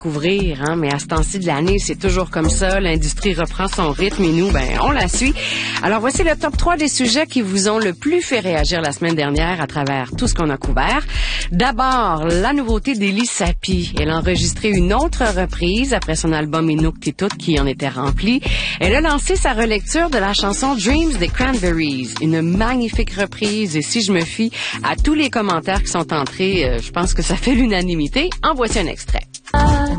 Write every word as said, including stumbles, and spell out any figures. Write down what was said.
Couvrir, hein, mais à ce temps-ci de l'année, c'est toujours comme ça. L'industrie reprend son rythme et nous, ben, on la suit. Alors, voici le top trois des sujets qui vous ont le plus fait réagir la semaine dernière à travers tout ce qu'on a couvert. D'abord, la nouveauté d'Élie Sapi. Elle a enregistré une autre reprise après son album Inuktitut qui en était rempli. Elle a lancé sa relecture de la chanson Dreams des Cranberries. Une magnifique reprise et si je me fie à tous les commentaires qui sont entrés, euh, je pense que ça fait l'unanimité. En voici un extrait.